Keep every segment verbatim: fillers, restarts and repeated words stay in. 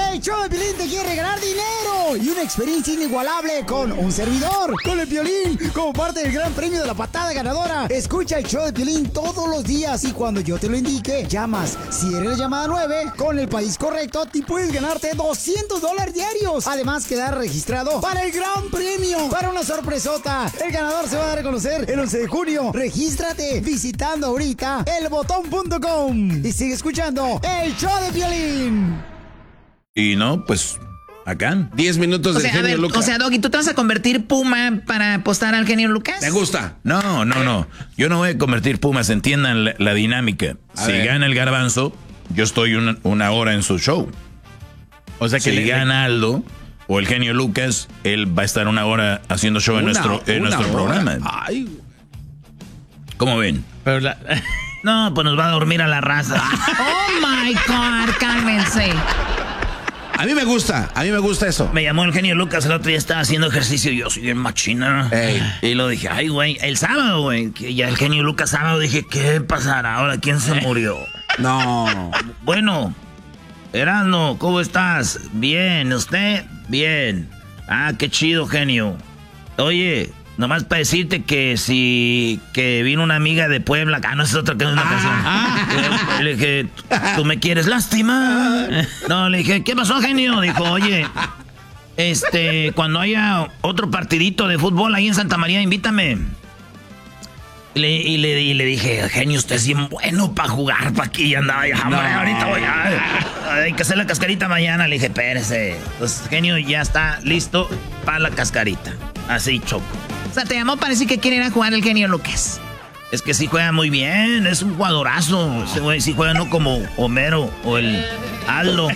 El show de Piolín te quiere regalar dinero y una experiencia inigualable con un servidor, con el Piolín, como parte del gran premio de la patada ganadora. Escucha el show de Piolín todos los días y cuando yo te lo indique, llamas. Si eres la llamada nueve, con el país correcto, te puedes ganarte doscientos dólares diarios. Además, quedar registrado para el gran premio, para una sorpresota. El ganador se va a dar a conocer el once de junio. Regístrate visitando ahorita el botón punto com y sigue escuchando el show de Piolín. Y no, pues, acá. Diez minutos o del sea, genio a ver, Lucas. O sea, Doggy, ¿tú te vas a convertir Puma para apostar al genio Lucas? ¿Te gusta? No, no, no. Yo no voy a convertir Pumas, entiendan la, la dinámica. A si ver. gana el Garbanzo, yo estoy una, una hora en su show. O sea que si le, gana Aldo o el genio Lucas, él va a estar una hora haciendo show en Una- nuestro, en una nuestro hora. programa. Ay, ¿Cómo ven? Pero la, No, pues nos va a dormir a la raza. Oh my God, cálmense. a mí me gusta, a mí me gusta eso. Me llamó el genio Lucas el otro día, estaba haciendo ejercicio y yo soy bien machina. Ey. Y lo dije, ay, güey, el sábado, güey, que ya el genio Lucas sábado dije, ¿qué pasará ahora? ¿Quién se murió? No. Bueno, Erasmo, ¿cómo estás? Bien, ¿usted? Bien. Ah, qué chido, genio. Oye, nomás para decirte que si que vino una amiga de Puebla, ah, no es otra que es una canción. Le dije, ¿tú me quieres lastimar? No, le dije, ¿qué pasó, genio? Dijo, oye, este, cuando haya otro partidito de fútbol ahí en Santa María, invítame. Y le, y le, y le dije, genio, usted es bien bueno para jugar para aquí. Y andaba, ya, hombre, No. ahorita voy a... Hay que hacer la cascarita mañana. Le dije, espérese. Pues, genio, ya está listo para la cascarita. Así, Choco. O sea, te llamó para decir que quiere ir a jugar el genio Lucas. Es que sí juega muy bien, es un jugadorazo. Ese güey sí juega no como Homero o el Aldo.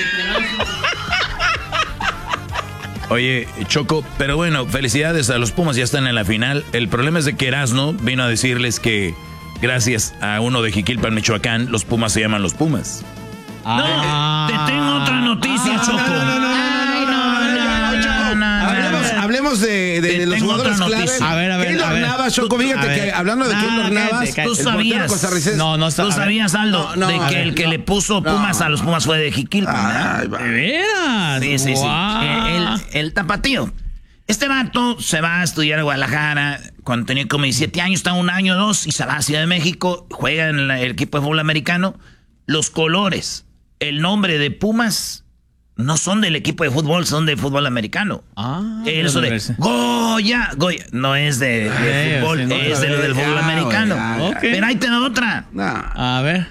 Oye, Choco, pero bueno, felicidades a los Pumas, ya están en la final. El problema es de que Erasmo vino a decirles que gracias a uno de Jiquilpan, Michoacán, los Pumas se llaman los Pumas. No, te tengo otra noticia, Choco. No, no, no, no, no, Ay, no, no, no, no, no, Choco. no, no, Hablemos, no. hablemos de, de, Te de los tengo jugadores otra clave. noticia. A ver, a ver, Keylor a ver. Navas, Choco, Tú- fíjate a que ver. hablando de Ah, Keylor cállate, Navas, cállate. Tú el portero sabías. costarricense. No, no está. ¿Tú a ver. sabías, Aldo, No, no, de a que ver, el que no. le puso Pumas No. a los Pumas fue de Jiquilpan? Ay, ¿verdad? va. ¿De veras? Sí, sí, sí. Guau. Eh, El, el tapatío. Este vato se va a estudiar a Guadalajara cuando tenía como diecisiete años, está un año o dos, y se va a Ciudad de México, juega en la- el equipo de fútbol americano. Los colores, el nombre de Pumas, no son del equipo de fútbol, son de fútbol americano. Ah, Eh, Eso de verse. Goya, Goya, no es de, de Ay, fútbol, sí, no, es de- otra del vez, fútbol ya, americano. güey, ya, ya. Ok. Pero ahí te da otra. No. A ver.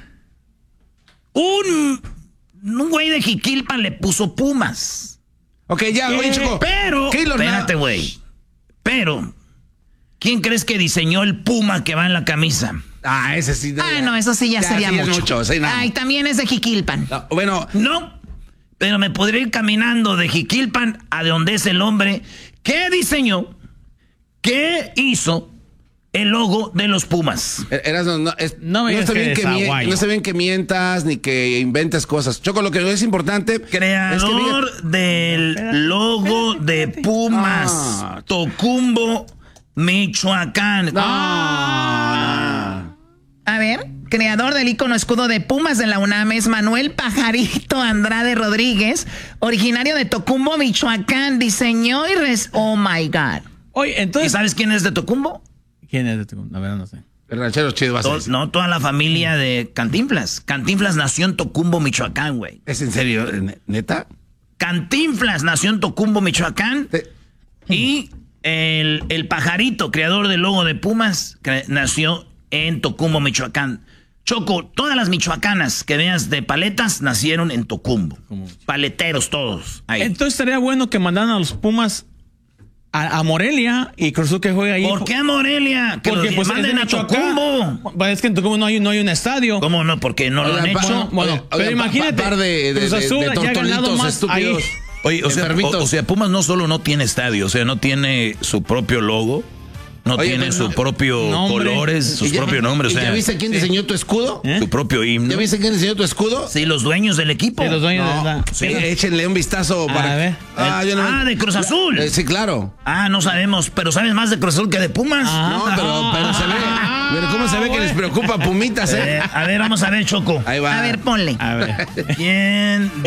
Un, un güey de Jiquilpan le puso Pumas. Ok, ya, oye, Choco. Pero, Keylor espérate, Navas- güey. Pero, ¿quién crees que diseñó el puma que va en la camisa? Ah, ese sí. Ah, no, eso sí ya, sería sí es mucho. mucho, sí, no. Ay, también es de Jiquilpan. No, bueno, No, pero me podría ir caminando de Jiquilpan a de donde es el hombre que diseñó, que hizo el logo de los Pumas. Eras, no, no, es- No me no digas está que bien es que mie- aguayo. no está bien que mientas ni que inventes cosas. Choco, lo que es importante es que Creador fíjate- del logo de Pumas, Ah. Tocumbo, Michoacán. Ah. A ver, creador del icono escudo de Pumas de la UNAM es Manuel Pajarito Andrade Rodríguez, originario de Tocumbo, Michoacán, diseñó y res... Oh, my God. Oye, ¿Y entonces. sabes quién es de Tocumbo? ¿Quién es de tu? A ver, no sé. El ranchero chido va a To- ser. no, toda la familia de Cantinflas. Cantinflas nació en Tocumbo, Michoacán, güey. ¿Es en serio? ¿Ne- ¿Neta? Cantinflas nació en Tocumbo, Michoacán. Te- Y el, el Pajarito, creador del logo de Pumas, cre- nació en Tocumbo, Michoacán. Choco, todas las michoacanas que veas de paletas nacieron en Tocumbo. Paleteros todos. Ahí. Entonces estaría bueno que mandaran a los Pumas a, a Morelia y Cruz Azul que juegue ahí. ¿Por qué a Morelia? Que Porque los pues manden es de a Michoacán. Tocumbo. Pues es que en Tocumbo no hay, no hay un estadio. ¿Cómo no? Porque no lo han Oigan, pa- hecho. Bueno, Oigan, pero pa- imagínate, par de, de, Cruz de- Azul de ya ha ganado tortolitos más estúpidos. ahí. Oye, o sea, Enfermitos. o, o sea, Pumas no solo no tiene estadio, o sea, no tiene su propio logo, no Oye, tiene pero su no- propio nombre. colores, sus ¿Y ya- propios nombres, ¿y o sea, ¿Ya viste quién diseñó tu escudo? ¿Eh? su propio himno. ¿Ya viste quién diseñó tu escudo? Sí, los dueños del equipo. Sí, los dueños No, de la- sí, échenle un vistazo para. A ver. Ah, yo no- Ah, de Cruz Azul. Eh, sí, claro. Ah, no sabemos, pero sabes más de Cruz Azul que de Pumas. Ah. No, pero, pero se ve. Pero cómo se ve que les preocupa Pumitas, Eh, ¿eh? a ver, vamos a ver, Choco. Ahí va. A ver, ponle. A ver. ¿Quién